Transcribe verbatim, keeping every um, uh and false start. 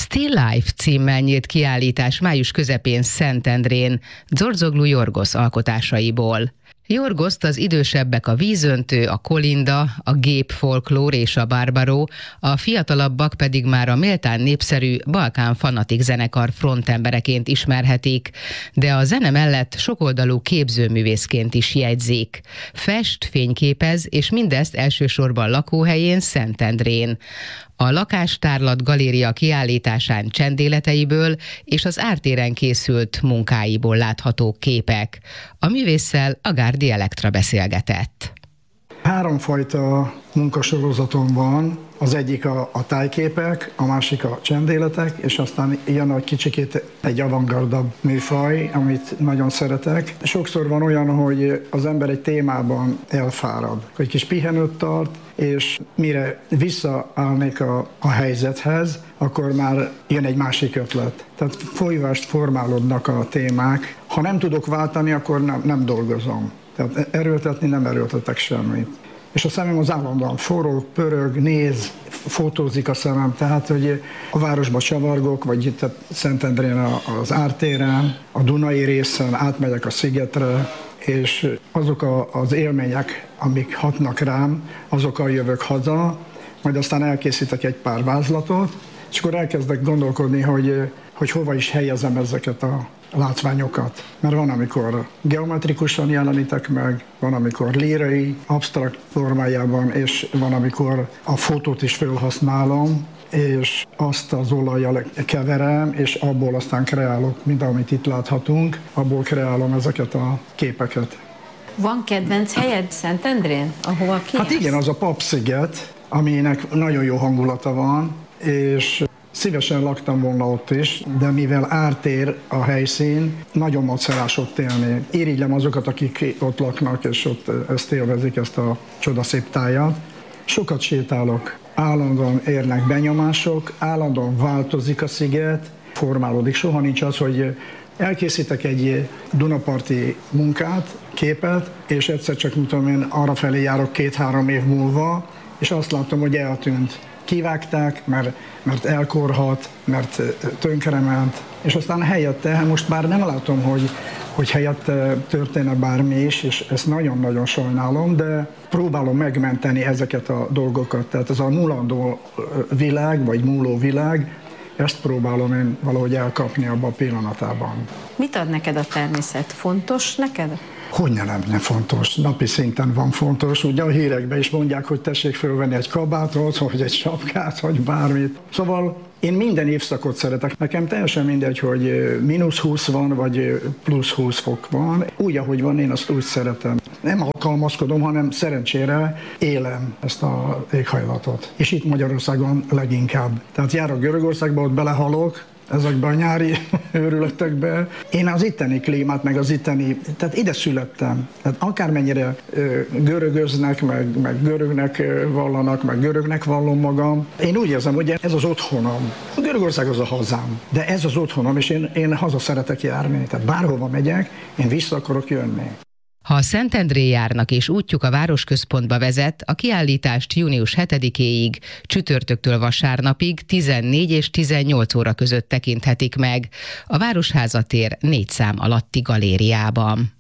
Still Life címmel nyílt kiállítás május közepén Szentendrén Dzsordzoglu Yorgos alkotásaiból. Yorgoszt az idősebbek a Vízöntő, a Kolinda, a Gép folklór és a Barbaro, a fiatalabbak pedig már a méltán népszerű Balkán Fanatik zenekar frontembereként ismerhetik, de a zene mellett sokoldalú képzőművészként is jegyzik. Fest, fényképez, és mindezt elsősorban lakóhelyén, Szentendrén. A Lakástárlat Galéria kiállításán csendéleteiből és az ártéren készült munkáiból látható képek. A művésszel a Gárdi Elektra beszélgetett. Háromfajta munkasorozatom van, az egyik a, a tájképek, a másik a csendéletek, és aztán jön egy kicsikét egy avantgardabb műfaj, amit nagyon szeretek. Sokszor van olyan, hogy az ember egy témában elfárad, egy kis pihenőt tart, és mire visszaállnék a, a helyzethez, akkor már jön egy másik ötlet. Tehát folyvást formálódnak a témák. Ha nem tudok váltani, akkor nem, nem dolgozom. Tehát erőltetni nem erőltetek semmit. És a szemem az állandóan forog, pörög, néz, fotózik a szemem, tehát hogy a városba csavargok, vagy itt a Szentendrén az ártéren, a Dunai részen átmegyek a szigetre, és azok a, az élmények, amik hatnak rám, azokkal jövök haza, majd aztán elkészítek egy pár vázlatot, és akkor elkezdek gondolkodni, hogy, hogy hova is helyezem ezeket a látványokat. Mert van, amikor geometrikusan jelenítek meg, van, amikor lírai, absztrakt formájában, és van, amikor a fotót is felhasználom, és azt az olajjal keverem, és abból aztán kreálok, mint amit itt láthatunk, abból kreálom ezeket a képeket. Van kedvenc helyed Szentendrén, ahova kiállsz? Hát igen, az a Papsziget, aminek nagyon jó hangulata van, és szívesen laktam volna ott is, de mivel ártér a helyszín, nagyon macerás ott élni. Irigylem azokat, akik ott laknak, és ott ezt élvezik, ezt a csodaszép tájat. Sokat sétálok, állandóan érnek benyomások, állandóan változik a sziget, formálódik. Soha nincs az, hogy elkészítek egy Dunaparti munkát, képet, és egyszer csak, tudom én, arrafelé járok két-három év múlva, és azt látom, hogy eltűnt. Kivágták, mert, mert elkorhat, mert tönkrement, és aztán helyette, most már nem látom, hogy, hogy helyette történne bármi is, és ezt nagyon-nagyon sajnálom, de próbálom megmenteni ezeket a dolgokat. Tehát ez a mulandó világ, vagy múló világ, ezt próbálom én valahogy elkapni abban a pillanatában. Mit ad neked a természet? Fontos neked? Hogyne nem, nem fontos. Napi szinten van fontos. Ugye a hírekben is mondják, hogy tessék fölvenni egy kabátot, vagy egy sapkát, vagy bármit. Szóval én minden évszakot szeretek. Nekem teljesen mindegy, hogy mínusz húsz van, vagy plusz húsz fok van. Úgy, ahogy van, én azt úgy szeretem. Nem alkalmazkodom, hanem szerencsére élem ezt az éghajlatot. És itt Magyarországon leginkább. Tehát járok Görögországba, ott belehalok, ezekben a nyári őrületekben. Én az itteni klímát, meg az itteni, tehát ide születtem. Tehát akármennyire ö, görögöznek, meg, meg görögnek vallanak, meg görögnek vallom magam. Én úgy érzem, hogy ez az otthonom. A Görögország az a hazám, de ez az otthonom, és én, én haza szeretek járni. Tehát bárhova megyek, én vissza akarok jönni. Ha Szentendrén járnak és útjuk a városközpontba vezet, a kiállítást június hetedikéig, csütörtöktől vasárnapig tizennégy és tizennyolc óra között tekinthetik meg a Városháza tér négy szám alatti galériában.